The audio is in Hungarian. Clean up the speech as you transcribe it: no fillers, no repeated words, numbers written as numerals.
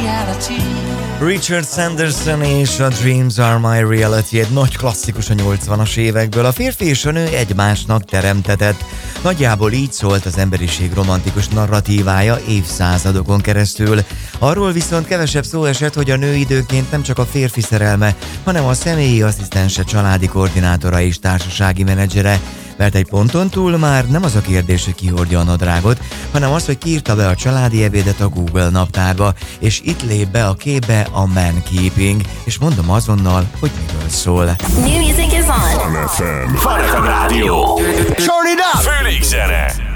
Richard Sanderson és a Dreams Are My Reality, egy nagy klasszikus a 80-as évekből. A férfi és a nő egymásnak teremtetett. Nagyjából így szólt az emberiség romantikus narratívája évszázadokon keresztül. Arról viszont kevesebb szó esett, hogy a nő időként nem csak a férfi szerelme, hanem a személyi asszisztense, családi koordinátora és társasági menedzsere. Mert egy ponton túl már nem az a kérdés, hogy ki hordja a nadrágot, hanem az, hogy ki írta be a családi ebédet a Google naptárba, és itt lép be a képbe a mankeeping, és mondom azonnal, hogy miről szól. New music is on. Fun FM rádió. Turn it up! Főleg zene.